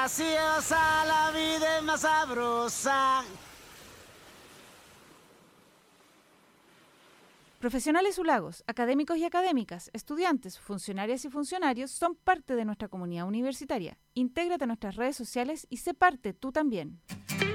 graciosa, la vida es más sabrosa. Profesionales Ulagos, académicos y académicas, estudiantes, funcionarias y funcionarios son parte de nuestra comunidad universitaria. Intégrate a nuestras redes sociales y sé parte tú también.